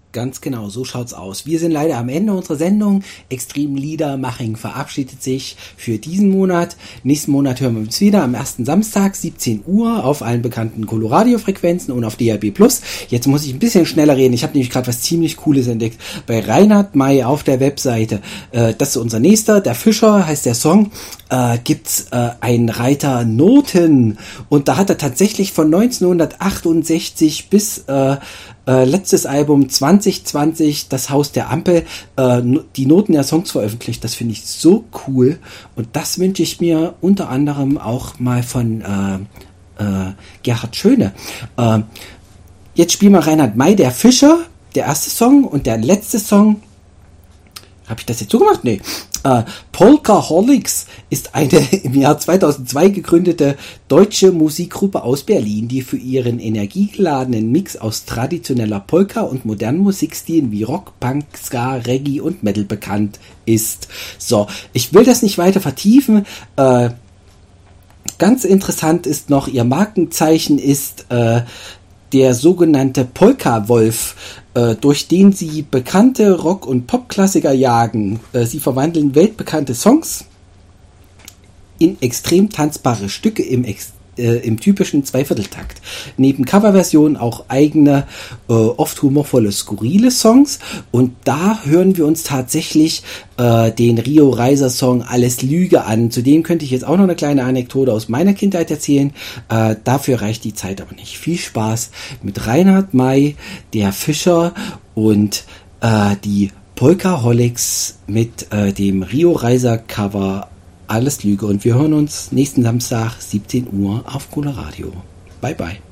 Ganz genau, so schaut's aus. Wir sind leider am Ende unserer Sendung. Extrem Liedermaching verabschiedet sich für diesen Monat. Nächsten Monat hören wir uns wieder am ersten Samstag, 17 Uhr, auf allen bekannten Coloradio-Frequenzen und auf DAB+. Jetzt muss ich ein bisschen schneller reden. Ich habe nämlich gerade was ziemlich Cooles entdeckt. Bei Reinhard May auf der Webseite. Das ist unser nächster. Der Fischer heißt der Song. Gibt's einen Reiter Noten. Und da hat er tatsächlich von 1968 bis letztes Album 2020, das Haus der Ampel, die Noten der Songs veröffentlicht. Das finde ich so cool. Und das wünsche ich mir unter anderem auch mal von Gerhard Schöne. Jetzt spielen wir Reinhard May, der Fischer, der erste Song, und der letzte Song. Habe ich das jetzt so gemacht? Nee. Polkaholics ist eine im Jahr 2002 gegründete deutsche Musikgruppe aus Berlin, die für ihren energiegeladenen Mix aus traditioneller Polka und modernen Musikstilen wie Rock, Punk, Ska, Reggae und Metal bekannt ist. So, ich will das nicht weiter vertiefen. Ganz interessant ist noch, ihr Markenzeichen ist der sogenannte Polka-Wolf, durch den sie bekannte Rock- und Popklassiker jagen. Sie verwandeln weltbekannte Songs in extrem tanzbare Stücke im typischen Zweivierteltakt. Neben Coverversionen auch eigene, oft humorvolle, skurrile Songs. Und da hören wir uns tatsächlich den Rio Reiser Song Alles Lüge an. Zudem könnte ich jetzt auch noch eine kleine Anekdote aus meiner Kindheit erzählen. Dafür reicht die Zeit aber nicht. Viel Spaß mit Reinhard May, der Fischer und die Polkaholics mit dem Rio Reiser Cover Alles Lüge. Und wir hören uns nächsten Samstag 17 Uhr auf Coloradio. Bye bye.